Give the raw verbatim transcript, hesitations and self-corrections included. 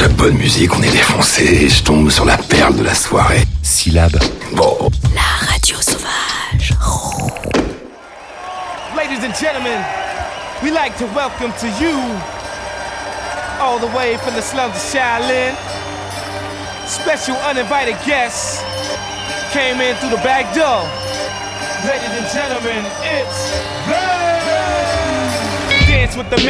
la bonne musique, on est défoncé. Je tombe sur la perle de la soirée. Syllabe. Bon. La radio sauvage. Ladies and gentlemen, we like to welcome to you, all the way from the slums of Shaolin, special uninvited guests came in through the back door. Ladies and gentlemen, it's Dance with the